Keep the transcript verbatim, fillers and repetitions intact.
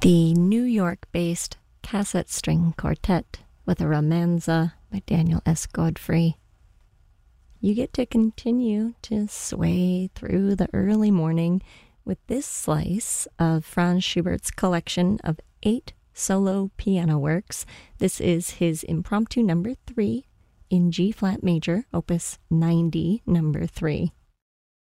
The New York-based Cassette String Quartet with a Romanza by Daniel S. Godfrey. You get to continue to sway through the early morning with this slice of Franz Schubert's collection of eight solo piano works. This is his Impromptu number three in G-flat major, opus ninety, number three.